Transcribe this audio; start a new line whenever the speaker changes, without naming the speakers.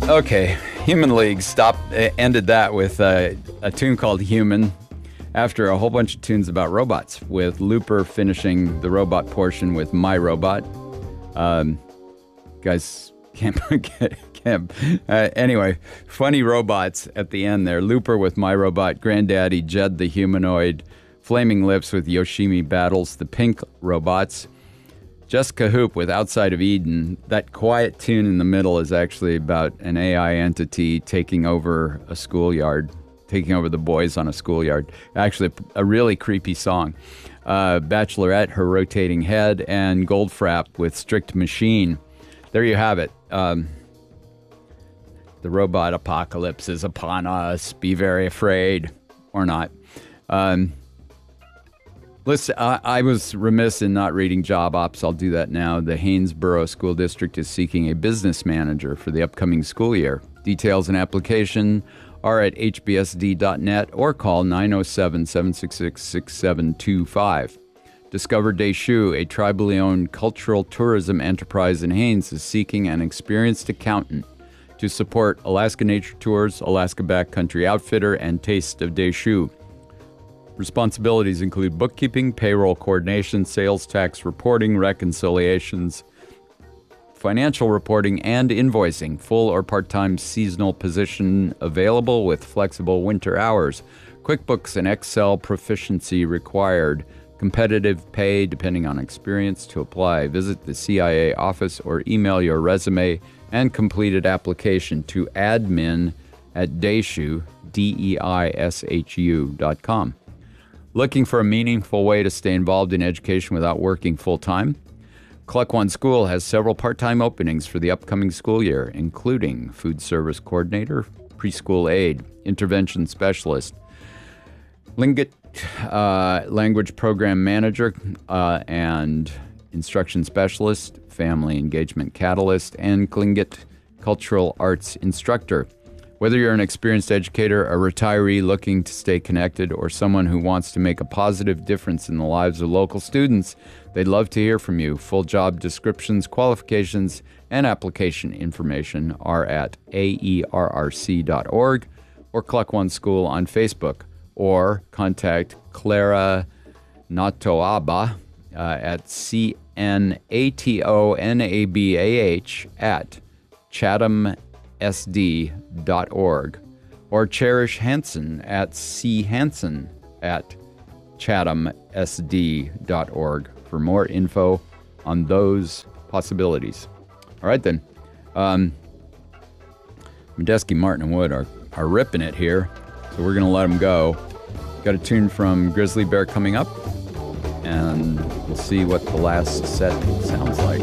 Okay, Human League ended that with a tune called Human after a whole bunch of tunes about robots, with Looper finishing the robot portion with My Robot. Guys can't anyway, funny robots at the end there. Looper with My Robot, Granddaddy, Jed the Humanoid, Flaming Lips with Yoshimi Battles the Pink Robots, Jessica Hoop with Outside of Eden. That quiet tune in the middle is actually about an AI entity taking over a schoolyard, taking over the boys on a schoolyard. Actually, a really creepy song. Bachelorette, Her Rotating Head, and Goldfrapp with Strict Machine. There you have it. The robot apocalypse is upon us. Be very afraid. Or not. Listen, I was remiss in not reading Job Ops. I'll do that now. The Haynesboro School District is seeking a business manager for the upcoming school year. Details and application are at hbsd.net or call 907-766-6725. Discover Deshu, a tribally owned cultural tourism enterprise in Haines, is seeking an experienced accountant to support Alaska Nature Tours, Alaska Backcountry Outfitter, and Taste of Deshu. Responsibilities include bookkeeping, payroll coordination, sales tax reporting, reconciliations, financial reporting, and invoicing. Full or part-time seasonal position available with flexible winter hours. QuickBooks and Excel proficiency required. Competitive pay depending on experience. To apply, visit the CIA office or email your resume and completed application to admin@Deshu, DEISHU.com. Looking for a meaningful way to stay involved in education without working full-time? Cluck One School has several part-time openings for the upcoming school year, including food service coordinator, preschool aide, intervention specialist, Tlingit language program manager, and instruction specialist, family engagement catalyst, and Tlingit cultural arts instructor. Whether you're an experienced educator, a retiree looking to stay connected, or someone who wants to make a positive difference in the lives of local students, they'd love to hear from you. Full job descriptions, qualifications, and application information are at aerrc.org or Cluck One School on Facebook, or contact Clara Natoabah at CNATONABAH at chathamsd.org, or Cherish Hansen at chansen at chathamsd.org for more info on those possibilities. All right, then. Medeski, Martin, and Wood are ripping it here, so we're going to let them go. Got a tune from Grizzly Bear coming up, and we'll see what the last set sounds like.